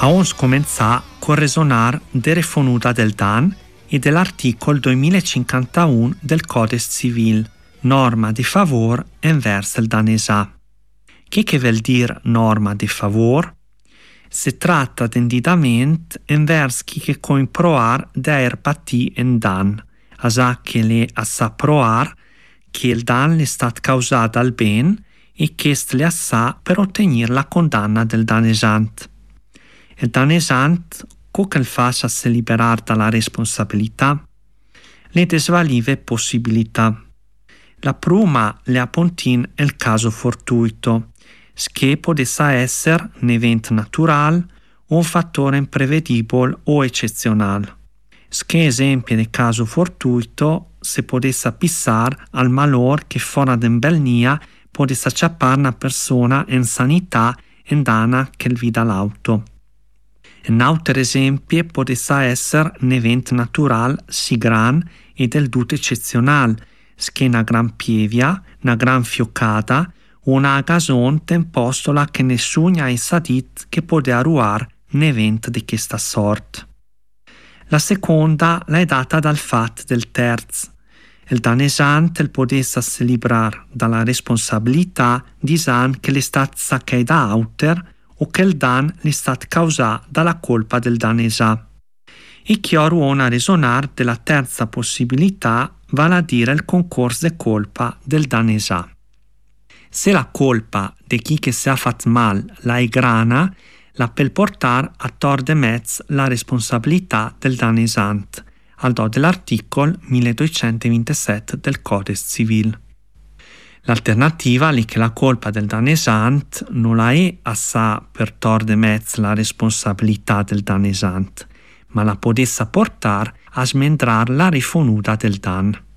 Aons començar con resonar de refonuta del dan e dell'articolo 2051 del Codex Civil, norma di favor envers el danesà. Che vuol dire norma di favor? Si tratta di indidament envers chi che coin proar d'aer patì en dan, asà che le assà proar che il dan le stat causat al ben e che est le assà per ottenir la condanna del danesant. Il danesant, co che il fascia se liberar dalla responsabilità, le desvalive possibilità. La prima le appontin il caso fortuito, che potesse essere un evento natural o un fattore imprevedibile o eccezionale. Che esempio di caso fortuito se potesse pissar al malor che fuori d'embelnia potesse acciappare una persona in sanità in dana che il vida l'auto. Un altro esempio potesse essere un evento natural si gran e del tutto eccezionale, che una gran pievia, una gran fiocata o una gason tempostola che nessuno ha sadit che poteva ruar un evento di questa sorte. La seconda l'è data dal fatto del terzo. Il danesante il potesse se librar dalla responsabilità di san che le stat sacchei da auter o che il dan le stat causà dalla colpa del danesà. E chiaro una resonar della terza possibilità vale a dire il concorso de colpa del danesà. Se la colpa di chi che si ha fatto mal la è grana, la per portar a tor de mezz la responsabilità del danesant, al do dell'articolo 1227 del Codex Civil. L'alternativa è che la colpa del danesant non la è assà per tor de mezz la responsabilità del danesant, ma la potesse portare a smendrar la rifonuta del dan.